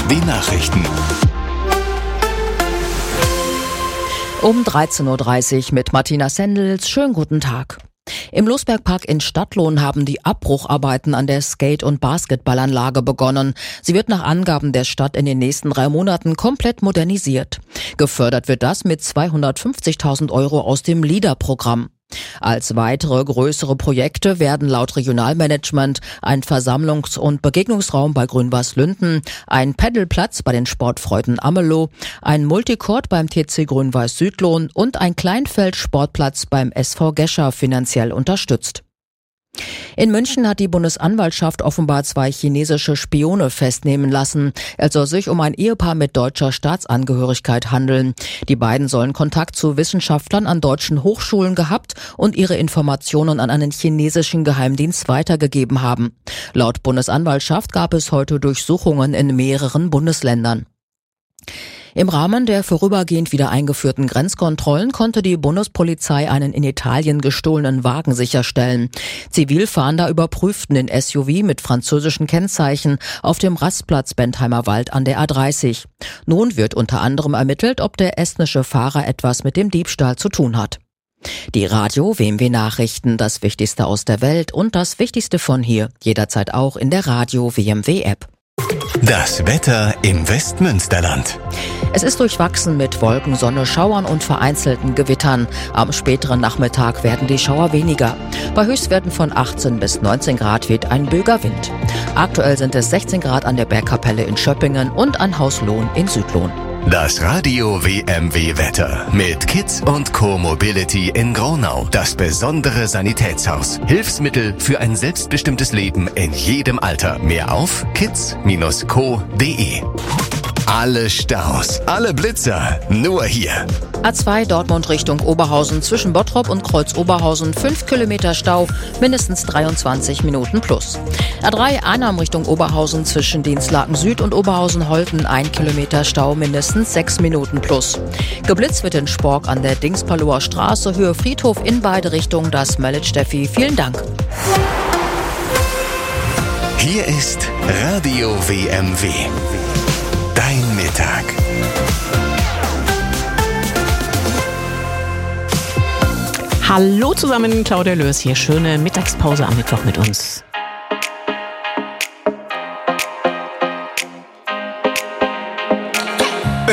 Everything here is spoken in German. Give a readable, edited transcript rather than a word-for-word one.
Nachrichten. Um 13.30 Uhr mit Martina Sendels. Schönen guten Tag. Im Losbergpark in Stadtlohn haben die Abbrucharbeiten an der Skate- und Basketballanlage begonnen. Sie wird nach Angaben der Stadt in den nächsten 3 Monaten komplett modernisiert. Gefördert wird das mit 250.000 € aus dem LEADER-Programm. Als weitere größere Projekte werden laut Regionalmanagement ein Versammlungs- und Begegnungsraum bei Grün-Weiß-Lünden, ein Paddelplatz bei den Sportfreuden Amelow, ein Multicourt beim TC Grün-Weiß-Südlohn und ein Kleinfeld-Sportplatz beim SV Gescher finanziell unterstützt. In München hat die Bundesanwaltschaft offenbar 2 chinesische Spione festnehmen lassen. Es soll sich um ein Ehepaar mit deutscher Staatsangehörigkeit handeln. Die beiden sollen Kontakt zu Wissenschaftlern an deutschen Hochschulen gehabt und ihre Informationen an einen chinesischen Geheimdienst weitergegeben haben. Laut Bundesanwaltschaft gab es heute Durchsuchungen in mehreren Bundesländern. Im Rahmen der vorübergehend wieder eingeführten Grenzkontrollen konnte die Bundespolizei einen in Italien gestohlenen Wagen sicherstellen. Zivilfahnder überprüften den SUV mit französischen Kennzeichen auf dem Rastplatz Bentheimer Wald an der A30. Nun wird unter anderem ermittelt, ob der estnische Fahrer etwas mit dem Diebstahl zu tun hat. Die Radio-WMW Nachrichten, das Wichtigste aus der Welt und das Wichtigste von hier, jederzeit auch in der Radio-WMW App. Das Wetter im Westmünsterland. Es ist durchwachsen mit Wolken, Sonne, Schauern und vereinzelten Gewittern. Am späteren Nachmittag werden die Schauer weniger. Bei Höchstwerten von 18 bis 19 Grad weht ein böiger Wind. Aktuell sind es 16 Grad an der Bergkapelle in Schöppingen und an Haus Lohn in Südlohn. Das Radio WMW Wetter mit Kids und Co Mobility in Gronau. Das besondere Sanitätshaus. Hilfsmittel für ein selbstbestimmtes Leben in jedem Alter. Mehr auf kids-co.de. Alle Staus, alle Blitzer, nur hier. A2 Dortmund Richtung Oberhausen zwischen Bottrop und Kreuz-Oberhausen 5 Kilometer Stau, mindestens 23 Minuten plus. A3 Arnhem Richtung Oberhausen zwischen Dienstlaken Süd und Oberhausen-Holten 1 Kilometer Stau, mindestens 6 Minuten plus. Geblitzt wird in Spork an der Dingspaloer Straße, Höhe Friedhof in beide Richtungen, das meldet Steffi. Vielen Dank. Hier ist Radio WMW. Dein Mittag. Hallo zusammen, Claudia Lörs hier. Schöne Mittagspause am Mittwoch mit uns.